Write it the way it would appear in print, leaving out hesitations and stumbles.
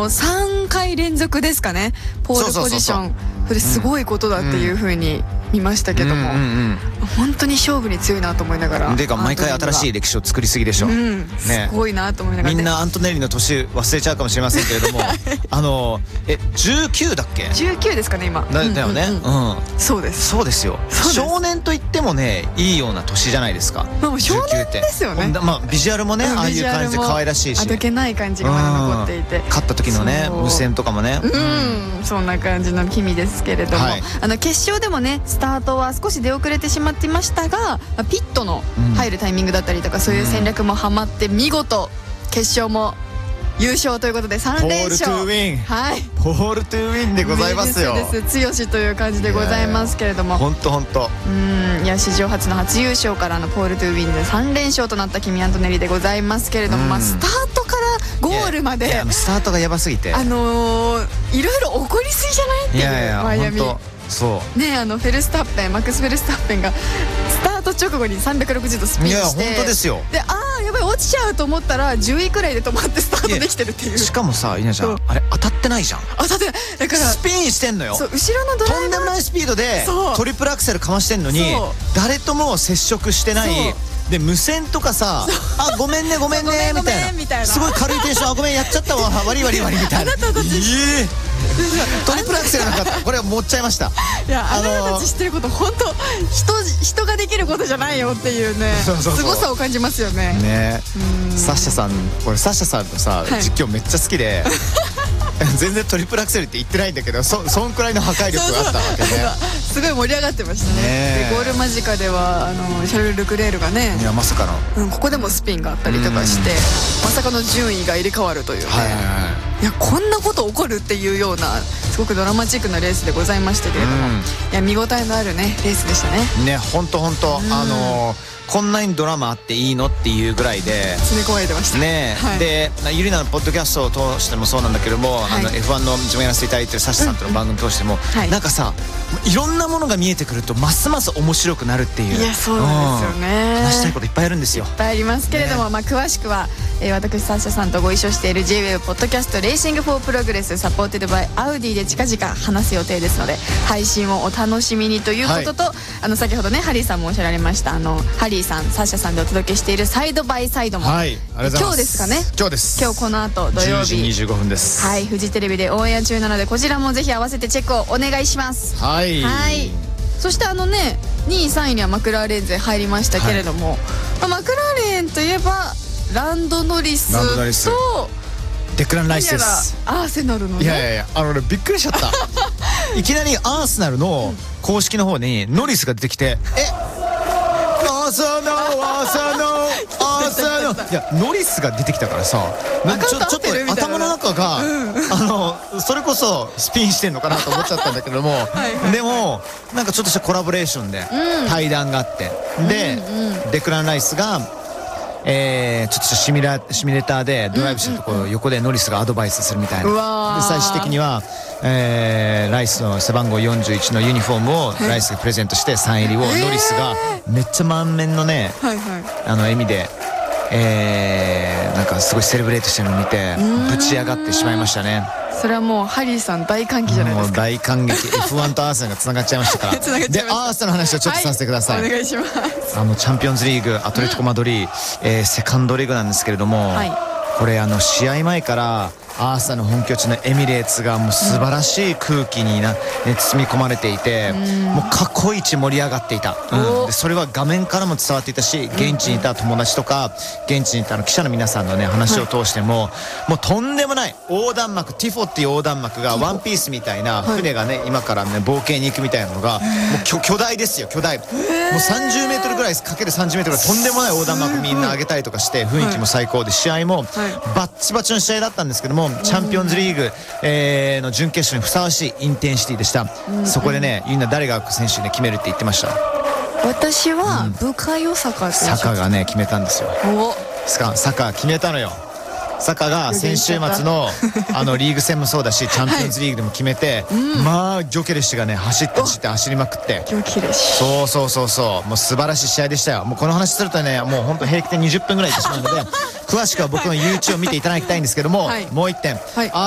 3回連続ですかね、ポールポジション。それすごいことだっていう風に見ましたけども、本当に勝負に強いなと思いながら。 でか毎回新しい歴史を作りすぎでしょ。 すごいなと思いながら。 みんなアントネリの年忘れちゃうかもしれませんけれども、19だっけ ？19ですかね今。 だよね。 そうです。 そうですよ。少年と言ってもねいいような年じゃないですか。 もう少年ですよね。 ビジュアルもねああいう感じで可愛らしいし、 あどけない感じがまだ残っていて、 勝った時のね無線とかもね、 そんな感じの君ですけれども、決勝でもねスタートは少し出遅れてしまっていましたが、ピットの入るタイミングだったりとかそういう戦略もハマって見事決勝も優勝ということで3連勝。 ポールトゥーウィン。 はい。 ポールトゥーウィンでございますよ。 強しという感じでございますけれども。 本当。 いや史上初の初優勝からのポールトゥーウィンで3連勝となったキミ・アントネリでございますけれども、スタートからゴールまでスタートがやばすぎて、いろいろ起こりすぎじゃないっていうマイアミ。 そうね、マックス・フェルスタッペンがスタート直後に360度スピンして、 本当ですよ。 でやばい落ちちゃうと思ったら10位くらいで止まってスタートできてるっていう。 しかもさ稲ちゃんあれ当たってないじゃん。 当たってない。だからスピンしてんのよ。 そう後ろのドライバーとんでもないスピードでトリプルアクセルかましてんのに誰とも接触してない。で無線とかさ「ごめんねみたいなすごい軽いテンション「ごめんやっちゃったわ悪い」みたいな。トリプルアクセルなかった。これは持っちゃいました。 いやあなたたち知ってること本当人ができることじゃないよっていうねすごさを感じますよね。 ねサッシャさんのさ実況めっちゃ好きで全然トリプルアクセルって言ってないんだけどそんくらいの破壊力があったわけね。 すごい盛り上がってましたね。でゴール間近ではシャルル・ルクレールがね、 いやまさかのここでもスピンがあったりとかしてまさかの順位が入れ替わるというね。いやこんなこと起こるっていうようなすごくドラマチックなレースでございましたけれども、いや見応えのあるねレースでしたね。 ね本当こんなにドラマあっていいのっていうぐらいで詰め込まれてましたね。 でゆりなのポッドキャストを通してもそうなんだけども、F1 の自分やらせていただいてるサッシさんとの番組通しても、なんかさいろんなものが見えてくるとますます面白くなるっていう。 いやそうなんですよね。 話したいこといっぱいあるんですよ。 いっぱいありますけれども、詳しくは私サッシャさんとご一緒している J-WAVE ポッドキャストレーシングフォープログレスサポーテッドバイアウディで近々話す予定ですので配信をお楽しみにということと、先ほどねハリーさんもおっしゃられましたハリーさんサッシャさんでお届けしているサイドバイサイドも、今日ですかね。 今日です。 今日この後土曜日 10時25分です。 はいフジテレビでオンエア中なのでこちらもぜひ合わせてチェックをお願いします。はい。そして2位3位にはマクラーレン勢入りましたけれども、マクラーレンといえばランドノリスとデクラン・ライスです。 アーセナルのね。 いや俺びっくりしちゃったいきなりアーセナルの公式の方にノリスが出てきてアーセナルいやノリスが出てきたからさちょっと頭の中がそれこそスピンしてんのかなと思っちゃったんだけどもでもなんかちょっとしたコラボレーションで対談があってでデクラン・ライスがちょっとしたシミュレーターでドライブしてるところ横でノリスがアドバイスするみたいな。で最終的にはライスの背番号41のユニフォームをライスがプレゼントしてサイン入りをノリスがめっちゃ満面のね笑みでなんかすごいセレブレートしてるのを見てぶち上がってしまいましたね。 それはもうハリーさん大歓喜じゃないですか。 もう大感激F1 とアーセナルがつながっちゃいましたからでアーセナルの話をちょっとさせてください。 お願いします。 チャンピオンズリーグアトレティコ・マドリーセカンドリーグなんですけれども、これ試合前からアーサーの本拠地のエミレーツがもう素晴らしい空気に包み込まれていてもう過去一盛り上がっていた。でそれは画面からも伝わっていたし現地にいた友達とか現地にいた記者の皆さんのね話を通してももうとんでもない横断幕ティフォっていう横断幕がワンピースみたいな船がね今からね冒険に行くみたいなのがもう巨大ですよ巨大。もう30メートルぐらいかける30メートルがとんでもない横断幕みんな上げたりとかして雰囲気も最高で試合もバッチバチの試合だったんですけどもチャンピオンズリーグの準決勝にふさわしいインテンシティでした。そこでねみんな誰が選手で決めるって言ってました。 私はブカヨサカサカがね決めたんですよ。サカ決めたのよ。サカが先週末のリーグ戦もそうだしチャンピオンズリーグでも決めてまあギョケレシがね走りまくってギョケレシそうもう素晴らしい試合でしたよ。もうこの話するとねもう本当平気で20分ぐらいいってしまうので詳しくは僕の YouTube を見ていただきたいんですけどももう1点